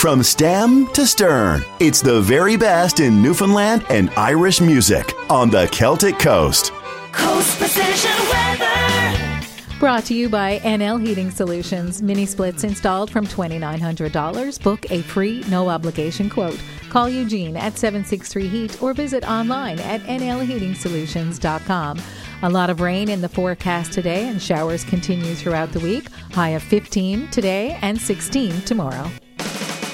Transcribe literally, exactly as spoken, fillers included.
From stem to stern, it's the very best in Newfoundland and Irish music on the Celtic Coast. Coast Precision Weather. Brought to you by N L Heating Solutions. Mini splits installed from two thousand nine hundred dollars. Book a free, no-obligation quote. Call Eugene at seven six three heat or visit online at N L heating solutions dot com. A lot of rain in the forecast today, and showers continue throughout the week. High of fifteen today and sixteen tomorrow.